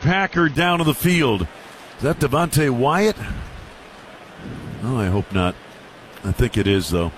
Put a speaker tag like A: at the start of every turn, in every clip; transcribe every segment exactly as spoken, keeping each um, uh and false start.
A: Packer down to the field. Is that Devontae Wyatt? Oh, I hope not. I think it is, though.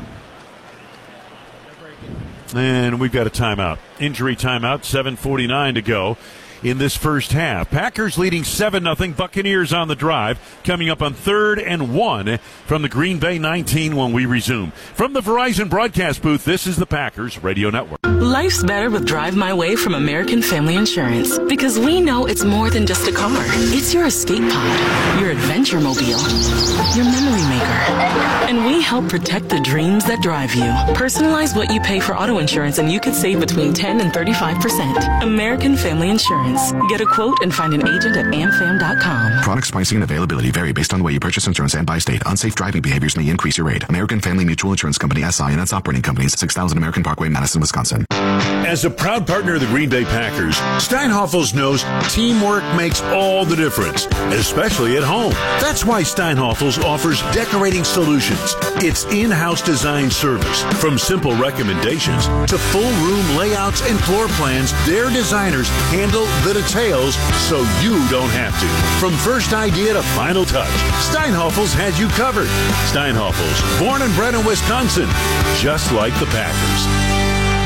A: And we've got a timeout. Injury timeout, seven forty-nine to go in this first half. Packers leading seven nothing. Buccaneers on the drive. Coming up on third and one from the Green Bay nineteen when we resume. From the Verizon broadcast booth, this is the Packers Radio Network.
B: Life's better with Drive My Way from American Family Insurance, because we know it's more than just a car. It's your escape pod, your adventure mobile, your memory maker. And we help protect the dreams that drive you. Personalize what you pay for auto insurance and you could save between ten and thirty-five percent. American Family Insurance. Get a quote and find an agent at am fam dot com.
C: Products, pricing, and availability vary based on the way you purchase insurance and by state. Unsafe driving behaviors may increase your rate. American Family Mutual Insurance Company, S I and its operating companies, six thousand American Parkway, Madison, Wisconsin.
D: As a proud partner of the Green Bay Packers, Steinhoffels knows teamwork makes all the difference, especially at home. That's why Steinhoffels offers decorating solutions. It's in-house design service. From simple recommendations to full room layouts and floor plans, their designers handle the details so you don't have to. From first idea to final touch, Steinhoffels has you covered. Steinhoffels, born and bred in Wisconsin, just like the Packers.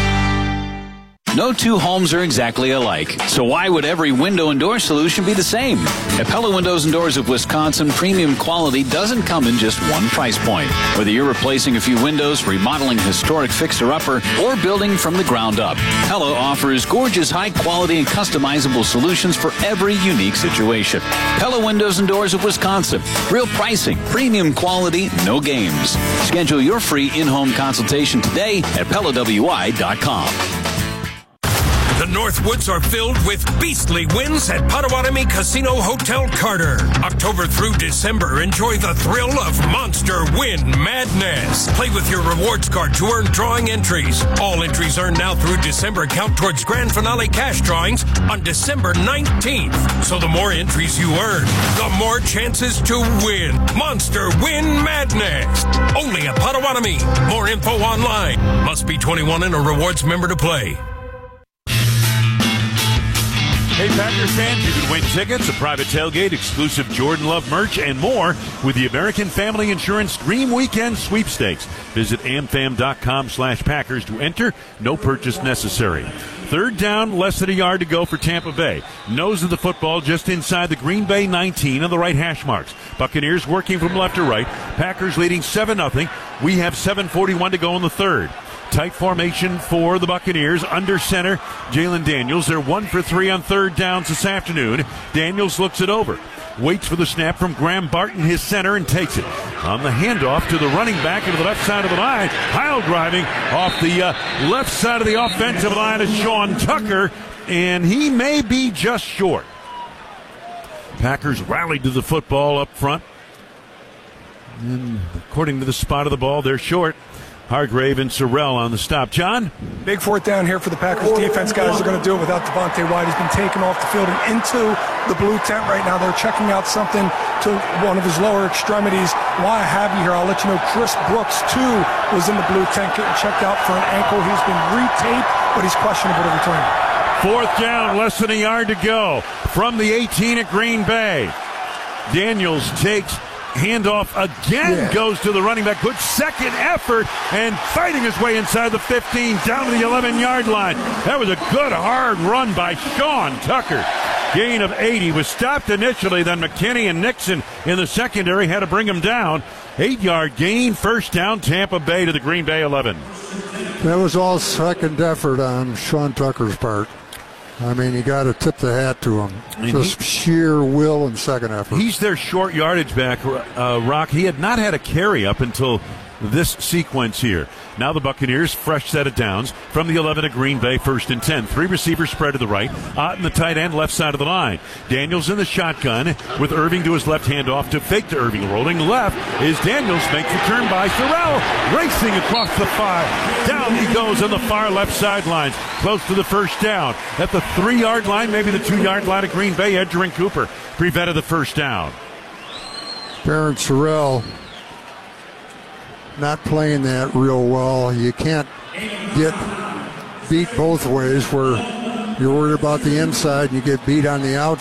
E: No two homes are exactly alike, so why would every window and door solution be the same? At Pella Windows and Doors of Wisconsin, premium quality doesn't come in just one price point. Whether you're replacing a few windows, remodeling a historic fixer-upper, or building from the ground up, Pella offers gorgeous, high-quality, and customizable solutions for every unique situation. Pella Windows and Doors of Wisconsin. Real pricing, premium quality, no games. Schedule your free in-home consultation today at Pella W I dot com.
F: The Northwoods are filled with beastly wins at Potawatomi Casino Hotel Carter. October through December, enjoy the thrill of Monster Win Madness. Play with your rewards card to earn drawing entries. All entries earned now through December count towards grand finale cash drawings on December nineteenth. So the more entries you earn, the more chances to win. Monster Win Madness. Only at Potawatomi. More info online. Must be twenty-one and a rewards member to play.
A: Hey, Packers fans, you can win tickets, a private tailgate, exclusive Jordan Love merch, and more with the American Family Insurance Dream Weekend Sweepstakes. Visit amfam.com slash Packers to enter. No purchase necessary. Third down, less than a yard to go for Tampa Bay. Nose of the football just inside the Green Bay nineteen on the right hash marks. Buccaneers working from left to right. Packers leading seven nothing. We have seven forty-one to go in the third. Tight formation for the Buccaneers. Under center, Jalen Daniels. They're one for three on third downs this afternoon. Daniels looks it over. Waits for the snap from Graham Barton, his center, and takes it. On the handoff to the running back into the left side of the line. Pile driving off the uh, left side of the offensive line is Sean Tucker, and he may be just short. Packers rallied to the football up front. And according to the spot of the ball, they're short. Hargrave and Sorrell on the stop. John?
G: Big fourth down here for the Packers defense. Guys are going to do it without Devontae Wyatt. He's been taken off the field and into the blue tent right now. They're checking out something to one of his lower extremities. While I have you here, I'll let you know Chris Brooks, too, was in the blue tent getting checked out for an ankle. He's been retaped, but he's questionable to return.
A: Fourth down, less than a yard to go from the eighteen at Green Bay. Daniels takes handoff again, yeah. Goes to the running back. Good second effort and fighting his way inside the fifteen, down to the eleven-yard line. That was a good, hard run by Sean Tucker. Gain of eighty. Was stopped initially, then McKinney and Nixon in the secondary had to bring him down. Eight-yard gain, first down, Tampa Bay to the Green Bay eleven.
H: That was all second effort on Sean Tucker's part. I mean, you got to tip the hat to him. Just he, sheer will and second effort.
A: He's their short yardage back, uh, Rock. He had not had a carry up until this sequence here. Now the Buccaneers, fresh set of downs from the eleven at Green Bay, first and ten. Three receivers spread to the right. Ott in the tight end, left side of the line. Daniels in the shotgun with Irving to his left hand off to fake to Irving. Rolling left is Daniels, makes the turn by Sorrell, racing across the five. Down he goes on the far left sidelines, close to the first down. At the three-yard line, maybe the two-yard line of Green Bay, Edgerrin Cooper prevented the first down.
H: Barron Sorrell not playing that real well. You can't get beat both ways, where you're worried about the inside and you get beat on the outside.